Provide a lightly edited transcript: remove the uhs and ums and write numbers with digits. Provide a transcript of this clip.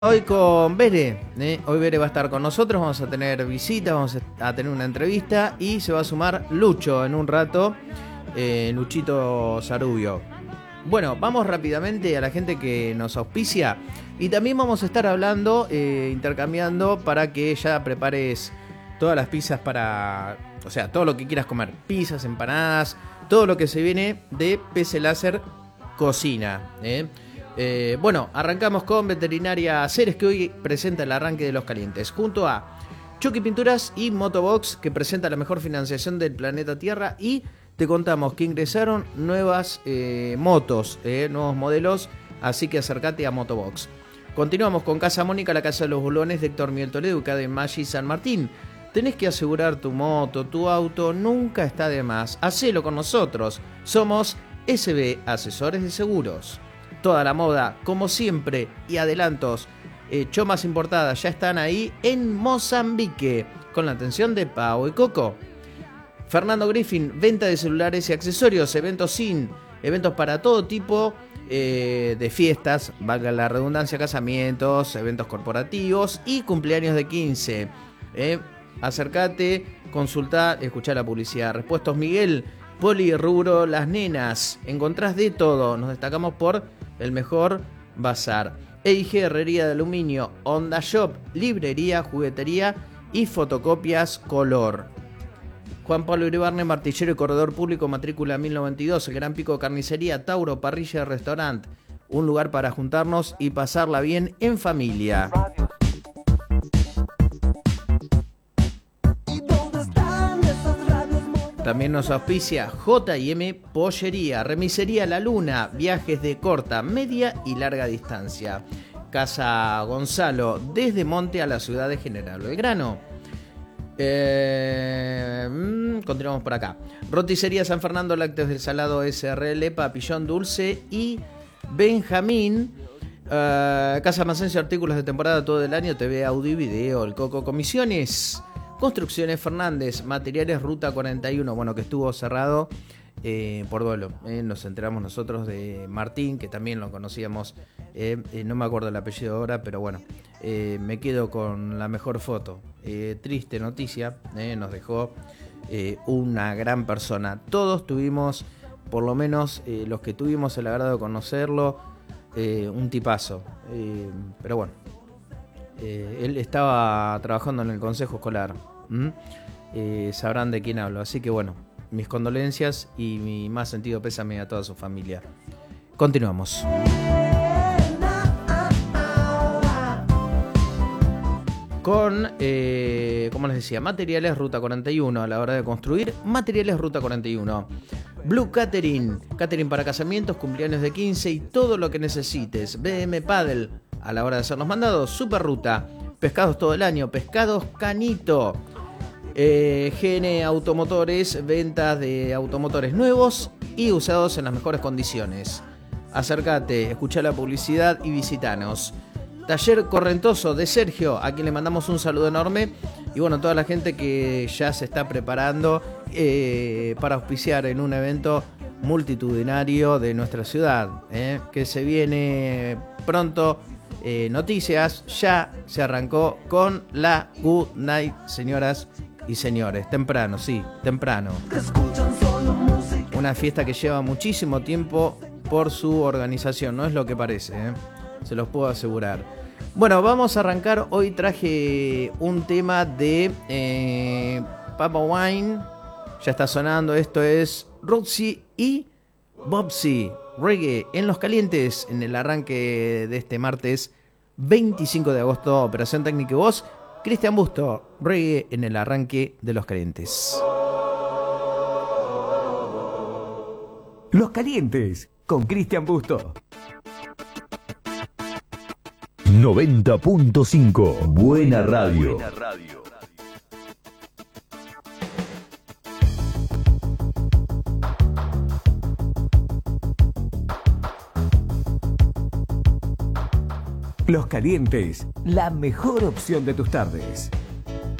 Hoy con Bere, hoy Bere va a estar con nosotros, vamos a tener visitas, vamos a tener una entrevista y se va a sumar Lucho en un rato, Luchito Sarubio. Bueno, vamos rápidamente a la gente que nos auspicia y también vamos a estar hablando, intercambiando para que ya prepares todas las pizzas para, o sea, todo lo que quieras comer, pizzas, empanadas, todo lo que se viene de PC Láser Cocina, Bueno, arrancamos con Veterinaria Ceres, que hoy presenta el arranque de los calientes, junto a Chucky Pinturas y Motobox, que presenta la mejor financiación del planeta Tierra, y te contamos que ingresaron nuevas motos, nuevos modelos, así que acércate a Motobox. Continuamos con Casa Mónica, la casa de los bolones de Héctor Miguel Toledo, ubicada en Maggi San Martín. Tenés que asegurar tu moto, tu auto, nunca está de más. Hacelo con nosotros, somos SB Asesores de Seguros. Toda la moda, como siempre, y adelantos, chomas importadas ya están ahí en Mozambique, con la atención de Pau y Coco. Fernando Griffin, venta de celulares y accesorios, eventos para todo tipo de fiestas, valga la redundancia, casamientos, eventos corporativos y cumpleaños de 15. Acércate, consultá, escuchá la publicidad. Repuestos Miguel, Polirrubro, Las Nenas, encontrás de todo, nos destacamos por el mejor bazar. EIG, Herrería de Aluminio, Honda Shop, librería, juguetería y fotocopias color. Juan Pablo Iribarne, martillero y corredor público, matrícula 1092, El Gran Pico, carnicería, Tauro, parrilla, restaurante. Un lugar para juntarnos y pasarla bien en familia. También nos auspicia J&M Pollería, Remisería La Luna, viajes de corta, media y larga distancia. Casa Gonzalo, desde Monte a la ciudad de General Belgrano. Continuamos por acá. Roticería San Fernando, lácteos del salado SRL, papillón dulce y Benjamín. Casa Masencio, artículos de temporada todo el año, TV, audio y video. El Coco Comisiones. Construcciones Fernández, Materiales Ruta 41, bueno, que estuvo cerrado por duelo. Nos enteramos nosotros de Martín, que también lo conocíamos, no me acuerdo el apellido ahora, pero bueno, me quedo con la mejor foto. Triste noticia, nos dejó una gran persona. Todos tuvimos, por lo menos los que tuvimos el agrado de conocerlo, un tipazo, pero bueno. Él estaba trabajando en el consejo escolar. Sabrán de quién hablo. Así que bueno, mis condolencias y mi más sentido pésame a toda su familia. Continuamos. Con, como les decía, Materiales Ruta 41. A la hora de construir, Materiales Ruta 41. Blue Catering, catering para casamientos, cumpleaños de 15 y todo lo que necesites. BM Paddle, a la hora de hacer los mandados. Super Ruta, pescados todo el año, Pescados Canito. GN Automotores, ventas de automotores nuevos y usados en las mejores condiciones. Acércate, escuchá la publicidad y visitanos. Taller Correntoso de Sergio, a quien le mandamos un saludo enorme. Y bueno, toda la gente que ya se está preparando para auspiciar en un evento multitudinario de nuestra ciudad, que se viene pronto. Noticias, ya se arrancó con la Good Night, señoras y señores. Temprano, sí, temprano. Una fiesta que lleva muchísimo tiempo por su organización, no es lo que parece, se los puedo asegurar. Bueno, vamos a arrancar. Hoy traje un tema de Papa Wine. Ya está sonando, esto es Roxy y Bobsy. Reggae en los calientes, en el arranque de este martes 25 de agosto. Operación técnica y voz, Cristian Busto. Reggae en el arranque de los calientes. Los calientes con Cristian Busto. 90.5 Buena Radio. Los calientes, la mejor opción de tus tardes.